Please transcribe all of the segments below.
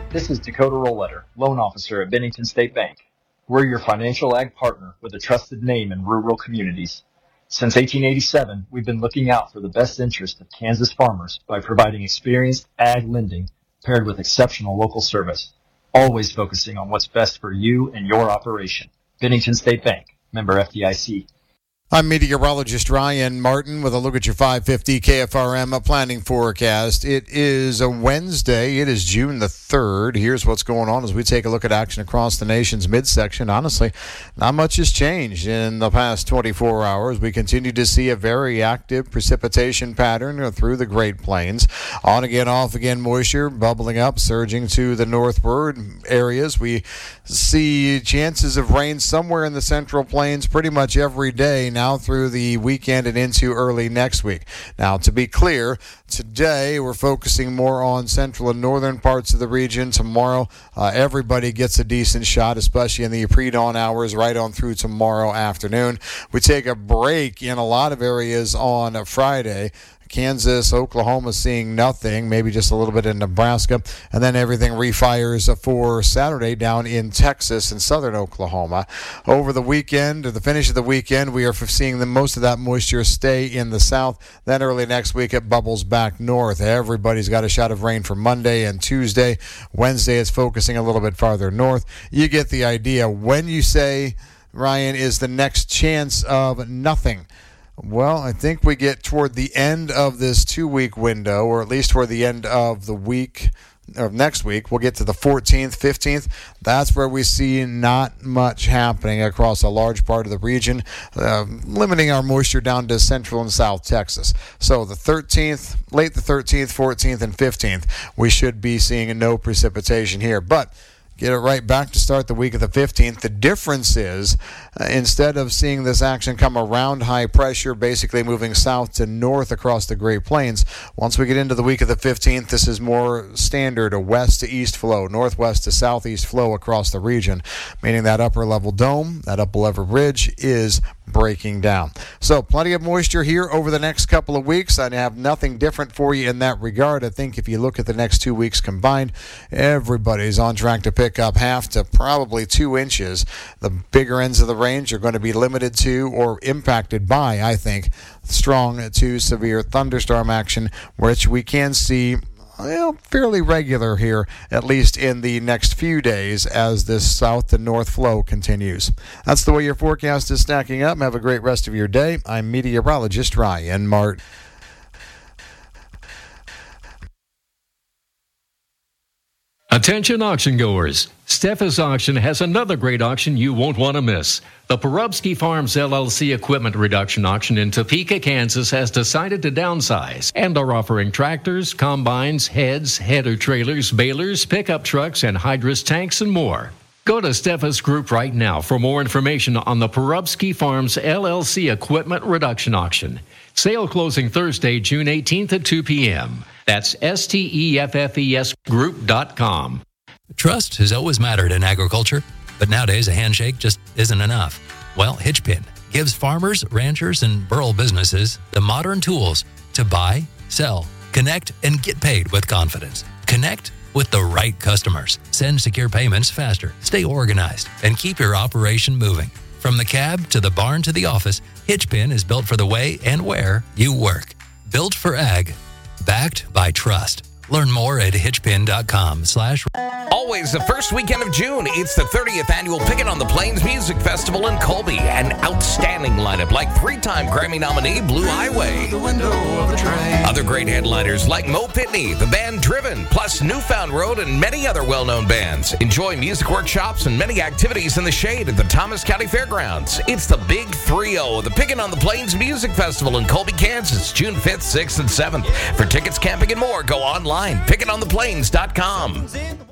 This is Dakota Rollletter, loan officer at Bennington State Bank. We're your financial ag partner with a trusted name in rural communities. Since 1887, we've been looking out for the best interest of Kansas farmers by providing experienced ag lending paired with exceptional local service, always focusing on what's best for you and your operation. Bennington State Bank, member FDIC. I'm meteorologist Ryan Martin with a look at your 550 KFRM planning forecast. It is a Wednesday. It is June the 3rd. Here's what's going on as we take a look at action across the nation's midsection. Honestly, not much has changed in the past 24 hours. We continue to see a very active precipitation pattern through the Great Plains. On again, off again moisture bubbling up, surging to the northward areas. We see chances of rain somewhere in the Central Plains pretty much every day now through the weekend and into early next week. Now, to be clear, today we're focusing more on central and northern parts of the region. Tomorrow, everybody gets a decent shot, especially in the pre-dawn hours right on through tomorrow afternoon. We take a break in a lot of areas on Friday. Kansas, Oklahoma seeing nothing, maybe just a little bit in Nebraska, and then everything refires for Saturday down in Texas and southern Oklahoma. Over the weekend, or the finish of the weekend, we are seeing most of that moisture stay in the south. Then early next week, it bubbles back north. Everybody's got a shot of rain for Monday and Tuesday. Wednesday, it's focusing a little bit farther north. You get the idea. When you say, Ryan, is the next chance of nothing? Well, I think we get toward the end of this 2-week window, or at least toward the end of the week, or next week. We'll get to the 14th, 15th. That's where we see not much happening across a large part of the region, limiting our moisture down to central and south Texas. So the 13th, late the 13th, 14th, and 15th, we should be seeing no precipitation here. But get it right back to start the week of the 15th. The difference is, instead of seeing this action come around high pressure, basically moving south to north across the Great Plains, once we get into the week of the 15th, this is more standard, a west to east flow, northwest to southeast flow across the region, meaning that upper level dome, that upper level ridge is breaking down. So plenty of moisture here over the next couple of weeks. I have nothing different for you in that regard. I think if you look at the next 2 weeks combined, everybody's on track to pick up half to probably 2 inches. The bigger ends of the range are going to be limited to or impacted by, I think, strong to severe thunderstorm action, which we can see fairly regular here, at least in the next few days as this south to north flow continues. That's the way your forecast is stacking up. Have a great rest of your day. I'm meteorologist Ryan Martin. Attention auction goers. Steffes Auction has another great auction you won't want to miss. The Porubsky Farms LLC Equipment Reduction Auction in Topeka, Kansas has decided to downsize and are offering tractors, combines, heads, header trailers, balers, pickup trucks, and hydrous tanks and more. Go to Steffes Group right now for more information on the Porubsky Farms LLC Equipment Reduction Auction. Sale closing Thursday, June 18th at 2 p.m. That's STEFFES Group.com. Trust has always mattered in agriculture, but nowadays a handshake just isn't enough. Well, Hitchpin gives farmers, ranchers, and rural businesses the modern tools to buy, sell, connect, and get paid with confidence. Connect with the right customers. Send secure payments faster, stay organized, and keep your operation moving. From the cab to the barn to the office, Hitchpin is built for the way and where you work. Built for ag, backed by trust. Learn more at hitchpin.com/ Always the first weekend of June, it's the 30th annual Pickin' on the Plains Music Festival in Colby. An outstanding lineup like 3-time Grammy nominee Blue Highway. Other great headliners like Mo Pitney, the band Driven, plus Newfound Road and many other well-known bands. Enjoy music workshops and many activities in the shade at the Thomas County Fairgrounds. It's the Big 3-0 of the Pickin' on the Plains Music Festival in Colby, Kansas, June 5th, 6th, and 7th. For tickets, camping, and more, go online. PickinOnThePlains.com.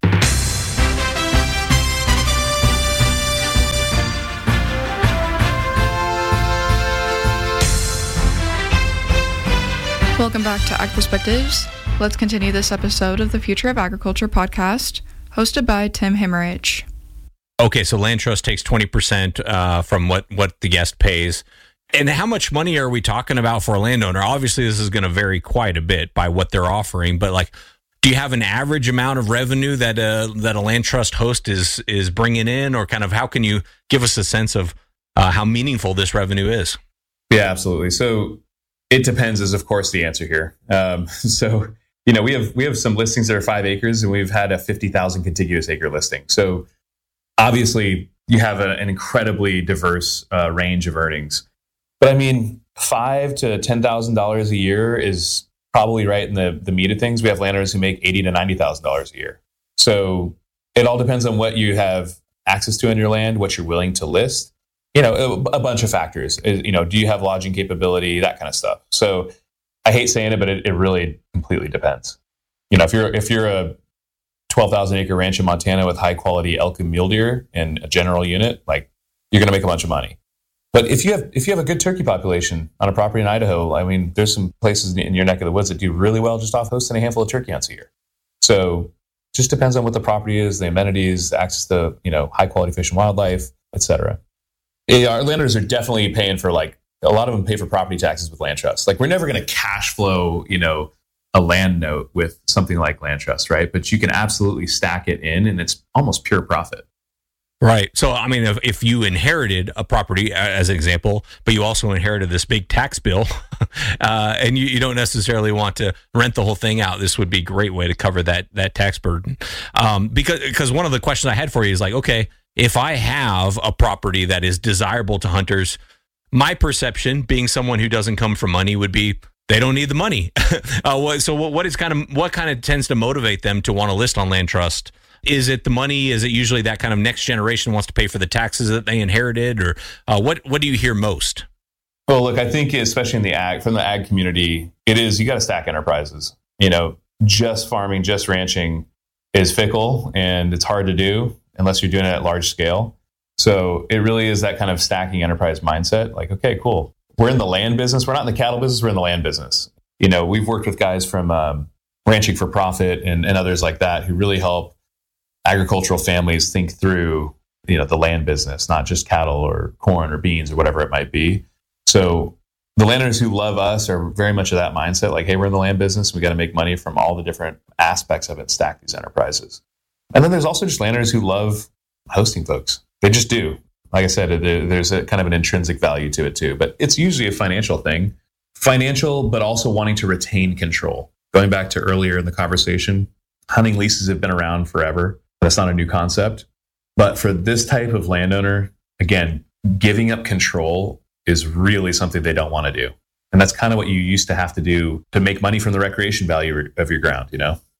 Welcome back to Ag Perspectives. Let's continue this episode of the Future of Agriculture podcast, hosted by Tim Hemmerich. Okay, so Land Trust takes 20% from what the guest pays. And how much money are we talking about for a landowner? Obviously, this is going to vary quite a bit by what they're offering, but Do you have an average amount of revenue that a land trust host is bringing in, or kind of how can you give us a sense of how meaningful this revenue is? Yeah, absolutely. So it depends is, of course, the answer here. So, we have some listings that are 5 acres, and we've had a 50,000 contiguous acre listing. So obviously you have an incredibly diverse range of earnings. But I mean, $5,000 to $10,000 a year is probably right in the meat of things. We have landowners who make $80,000 to $90,000 a year. So it all depends on what you have access to on your land, what you're willing to list. A bunch of factors. Do you have lodging capability, that kind of stuff. So I hate saying it, but it really completely depends. If you're a 12,000 acre ranch in Montana with high quality elk and mule deer and a general unit, like, you're going to make a bunch of money. But if you have a good turkey population on a property in Idaho, I mean, there's some places in your neck of the woods that do really well just off hosting a handful of turkey hunts a year. So just depends on what the property is, the amenities, access to high quality fish and wildlife, etc. Our landowners are definitely paying for, like, a lot of them pay for property taxes with land trusts. Like, we're never going to cash flow, a land note with something like land trust, right? But you can absolutely stack it in, and it's almost pure profit. Right. So, I mean, if you inherited a property, as an example, but you also inherited this big tax bill, and you don't necessarily want to rent the whole thing out, this would be a great way to cover that tax burden. Because one of the questions I had for you is, like, okay, if I have a property that is desirable to hunters, my perception, being someone who doesn't come from money, would be they don't need the money. So what kind of tends to motivate them to want to list on land trust? Is it the money? Is it usually that kind of next generation wants to pay for the taxes that they inherited, or what do you hear most? Well, look, I think especially from the ag community, you got to stack enterprises. Just farming, just ranching is fickle, and it's hard to do unless you're doing it at large scale. So it really is that kind of stacking enterprise mindset. Like, okay, cool. We're in the land business. We're not in the cattle business. We're in the land business. We've worked with guys from Ranching for Profit and others like that who really help agricultural families think through, the land business, not just cattle or corn or beans or whatever it might be. So the landowners who love us are very much of that mindset. Like, hey, we're in the land business. We got to make money from all the different aspects of it, stack these enterprises. And then there's also just landowners who love hosting folks. They just do. Like I said, there's a kind of an intrinsic value to it too, but it's usually a financial thing. Financial, but also wanting to retain control. Going back to earlier in the conversation, hunting leases have been around forever. That's not a new concept. But for this type of landowner, again, giving up control is really something they don't want to do. And that's kind of what you used to have to do to make money from the recreation value of your ground,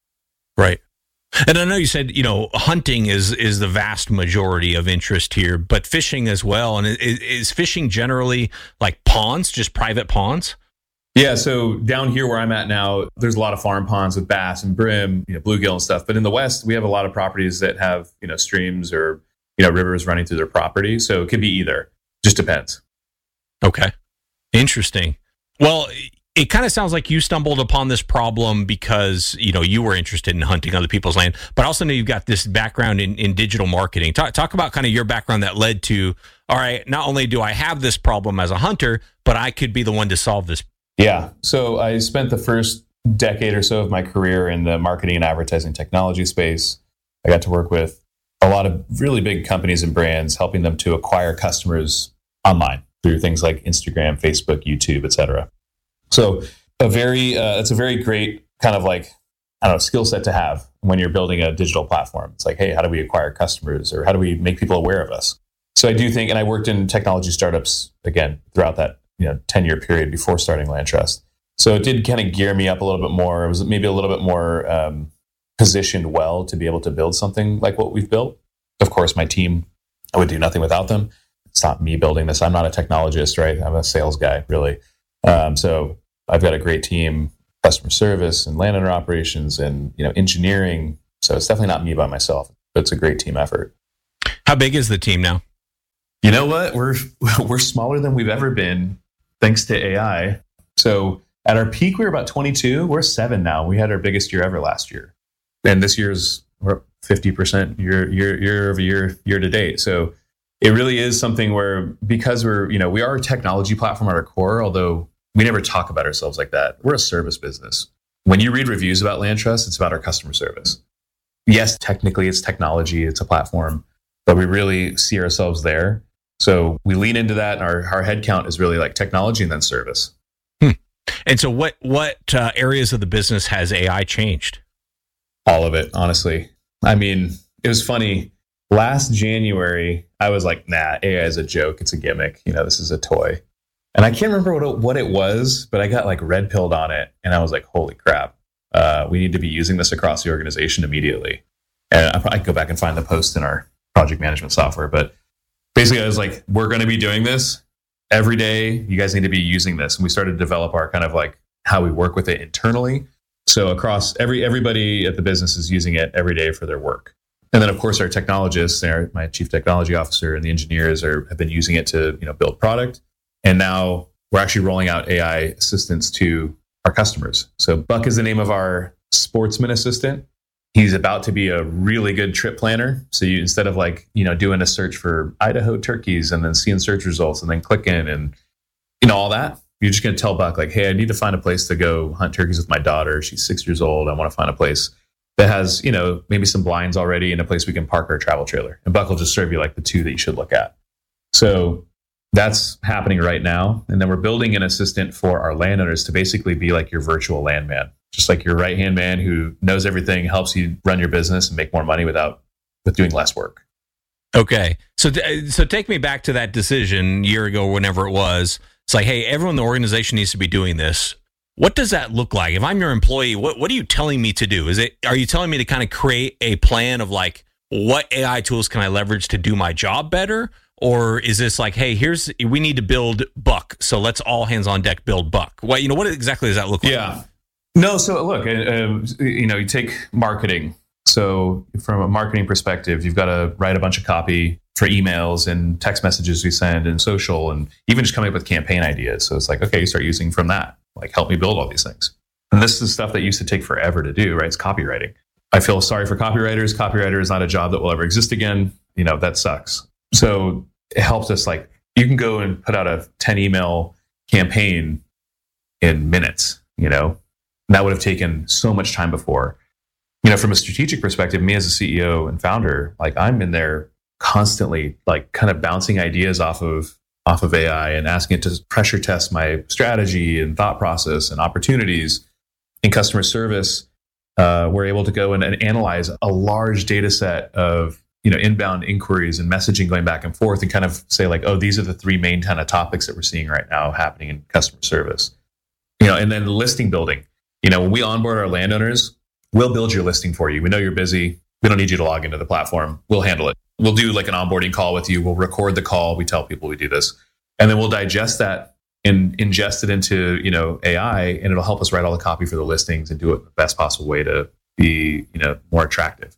Right. And I know you said, hunting is the vast majority of interest here, but fishing as well. And is fishing generally like ponds, just private ponds? Yeah. So down here where I'm at now, there's a lot of farm ponds with bass and brim, bluegill and stuff. But in the West, we have a lot of properties that have, streams or, rivers running through their property. So it could be either. Just depends. Okay. Interesting. Well, it kind of sounds like you stumbled upon this problem because, you were interested in hunting other people's land, but I also know you've got this background in digital marketing. Talk about kind of your background that led to, all right, not only do I have this problem as a hunter, but I could be the one to solve this. Yeah. So I spent the first decade or so of my career in the marketing and advertising technology space. I got to work with a lot of really big companies and brands, helping them to acquire customers online through things like Instagram, Facebook, YouTube, et cetera. So it's a very great kind of like, skill set to have when you're building a digital platform. It's like, hey, how do we acquire customers, or how do we make people aware of us? So I do think, and I worked in technology startups again throughout that 10-year period before starting Land Trust. So it did kind of gear me up a little bit more. It was maybe a little bit more positioned well to be able to build something like what we've built. Of course, my team, I would do nothing without them. It's not me building this. I'm not a technologist, right? I'm a sales guy, really. So I've got a great team, customer service and landowner operations and, engineering. So it's definitely not me by myself, but it's a great team effort. How big is the team now? You know what? We're smaller than we've ever been, thanks to AI. So at our peak, we were about 22. We're 7 now. We had our biggest year ever last year. And this we're up 50% year over year to date. So it really is something where, because we are a technology platform at our core, although we never talk about ourselves like that. We're a service business. when you read reviews about LandTrust, it's about our customer service. Yes, technically it's technology, it's a platform, but we really see ourselves there. So we lean into that, and our headcount is really like technology and then service. And so what areas of the business has AI changed? All of it, honestly. I mean, it was funny. Last January, I was like, nah, AI is a joke. It's a gimmick. This is a toy. And I can't remember what it was, but I got like red pilled on it. And I was like, holy crap. We need to be using this across the organization immediately. And I probably go back and find the post in our project management software. But basically, I was like, we're going to be doing this every day. You guys need to be using this. And we started to develop our kind of like how we work with it internally. So across everybody at the business is using it every day for their work. And then, of course, our technologists, my chief technology officer and the engineers have been using it to build product. And now we're actually rolling out AI assistants to our customers. So Buck is the name of our sportsman assistant. He's about to be a really good trip planner. So you, instead of doing a search for Idaho turkeys and then seeing search results and then clicking and all that, you're just going to tell Buck like, hey, I need to find a place to go hunt turkeys with my daughter. She's 6 years old. I want to find a place that has maybe some blinds already and a place we can park our travel trailer. And Buck will just serve you like the 2 that you should look at. So that's happening right now. And then we're building an assistant for our landowners to basically be like your virtual landman, just like your right-hand man who knows everything, helps you run your business and make more money with doing less work. Okay. So take me back to that decision a year ago, whenever it was. It's like, hey, everyone in the organization needs to be doing this. What does that look like? If I'm your employee, what are you telling me to do? Are you telling me to kind of create a plan of like, what AI tools can I leverage to do my job better? Or is this like, hey, we need to build Buck, so let's all hands on deck build Buck? What exactly does that look like? Yeah. No, so look, you take marketing. So from a marketing perspective, you've got to write a bunch of copy for emails and text messages we send and social, and even just coming up with campaign ideas. So it's like, okay, you start using from that. Like, help me build all these things. And this is stuff that used to take forever to do, right? It's copywriting. I feel sorry for copywriters. Copywriter is not a job that will ever exist again. That sucks. So it helps us, like, you can go and put out a 10 email campaign in minutes, and that would have taken so much time before. From a strategic perspective, me as a CEO and founder, like, I'm in there constantly, like, kind of bouncing ideas off of AI and asking it to pressure test my strategy and thought process and opportunities. In customer service, we're able to go and analyze a large data set of inbound inquiries and messaging going back and forth and kind of say like, oh, these are the 3 main kind of topics that we're seeing right now happening in customer service. And then listing building. When we onboard our landowners, we'll build your listing for you. We know you're busy. We don't need you to log into the platform. We'll handle it. We'll do like an onboarding call with you. We'll record the call. We tell people we do this. And then we'll digest that and ingest it into, AI, and it'll help us write all the copy for the listings and do it the best possible way to be, more attractive.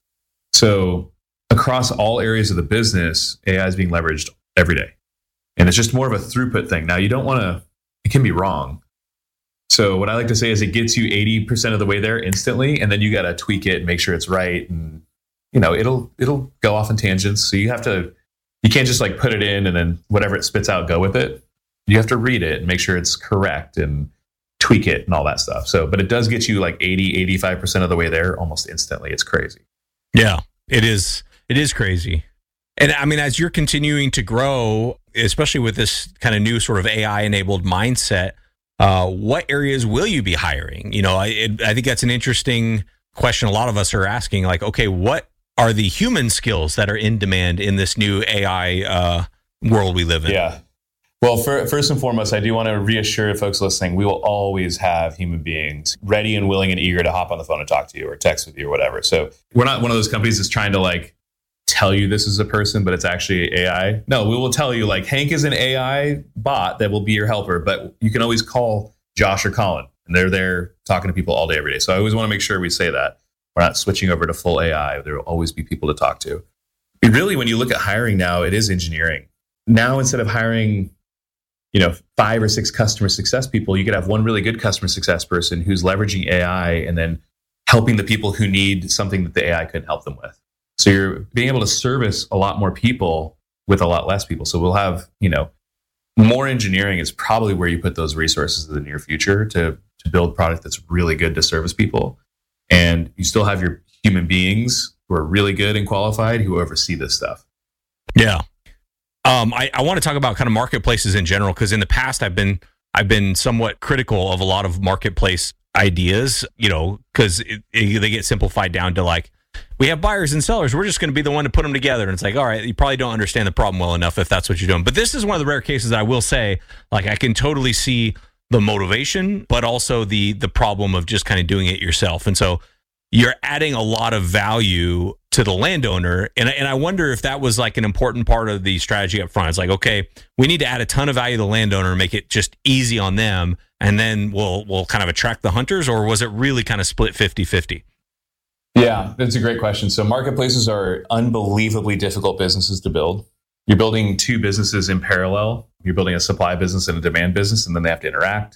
So across all areas of the business, AI is being leveraged every day. And it's just more of a throughput thing. Now, you don't want to, it can be wrong. So what I like to say is it gets you 80% of the way there instantly, and then you got to tweak it and make sure it's right. And, it'll go off in tangents. So you can't just like put it in and then whatever it spits out, go with it. You have to read it and make sure it's correct and tweak it and all that stuff. So, but it does get you like 85% of the way there almost instantly. It's crazy. Yeah, it is. It is crazy. And I mean, as you're continuing to grow, especially with this kind of new sort of AI enabled mindset, what areas will you be hiring? I think that's an interesting question. A lot of us are asking, like, okay, what are the human skills that are in demand in this new AI world we live in? Yeah. Well, first and foremost, I do want to reassure folks listening, we will always have human beings ready and willing and eager to hop on the phone and talk to you or text with you or whatever. So we're not one of those companies that's trying to like tell you this is a person, but it's actually AI. No, we will tell you like Hank is an AI bot that will be your helper, but you can always call Josh or Colin, and they're there talking to people all day, every day. So I always want to make sure we say that. We're not switching over to full AI. There will always be people to talk to. But really, when you look at hiring now, it is engineering. Now, instead of hiring 5 or 6 customer success people, you could have one really good customer success person who's leveraging AI and then helping the people who need something that the AI couldn't help them with. So you're being able to service a lot more people with a lot less people. So we'll have, more engineering is probably where you put those resources in the near future to to build product that's really good to service people. And you still have your human beings who are really good and qualified who oversee this stuff. Yeah. I want to talk about kind of marketplaces in general, because in the past I've been somewhat critical of a lot of marketplace ideas, because they get simplified down to like, we have buyers and sellers, we're just going to be the one to put them together. And it's like, all right, you probably don't understand the problem well enough if that's what you're doing. But this is one of the rare cases that I will say, like, I can totally see the motivation, but also the problem of just kind of doing it yourself. And so you're adding a lot of value to the landowner. And I wonder if that was like an important part of the strategy up front. It's like, okay, we need to add a ton of value to the landowner and make it just easy on them. And then we'll kind of attract the hunters, or was it really kind of split 50-50? Yeah, that's a great question. So marketplaces are unbelievably difficult businesses to build. You're building two businesses in parallel. You're building a supply business and a demand business, and then they have to interact.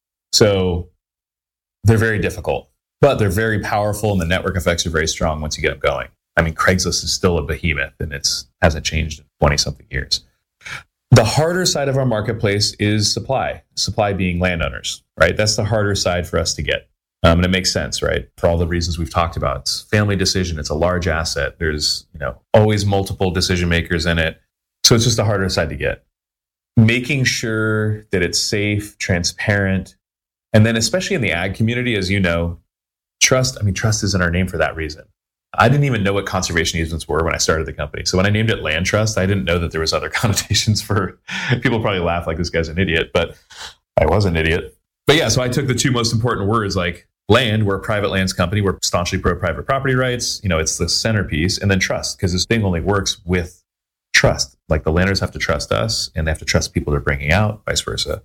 So they're very difficult, but they're very powerful, and the network effects are very strong once you get them going. I mean, Craigslist is still a behemoth, and it hasn't changed in 20-something years. The harder side of our marketplace is supply being landowners, right? That's the harder side for us to get. And it makes sense, right? For all the reasons we've talked about. It's a family decision. It's a large asset. There's, always multiple decision makers in it. So it's just a harder side to get. Making sure that it's safe, transparent, and then especially in the ag community, as you know, trust is in our name for that reason. I didn't even know what conservation easements were when I started the company. So when I named it Land Trust, I didn't know that there was other connotations for, people probably laugh like this guy's an idiot, but I was an idiot. But yeah, so I took the two most important words, like land, we're a private lands company, we're staunchly pro private property rights, it's the centerpiece, and then trust, because this thing only works with trust. Like the landowners have to trust us, and they have to trust people they're bringing out, vice versa.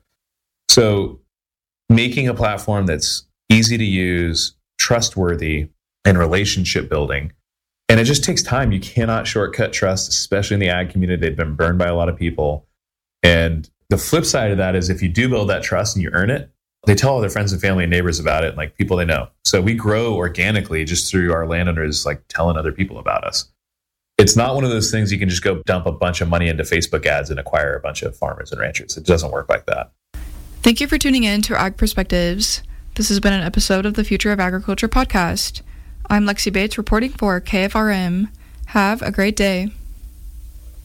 So making a platform that's easy to use, trustworthy, and relationship building. And it just takes time. You cannot shortcut trust, especially in the ag community. They've been burned by a lot of people. And the flip side of that is if you do build that trust and you earn it, they tell all their friends and family and neighbors about it, and like people they know. So we grow organically just through our landowners like telling other people about us. It's not one of those things you can just go dump a bunch of money into Facebook ads and acquire a bunch of farmers and ranchers. It doesn't work like that. Thank you for tuning in to Ag Perspectives. This has been an episode of the Future of Agriculture podcast. I'm Lexi Bates reporting for KFRM. Have a great day.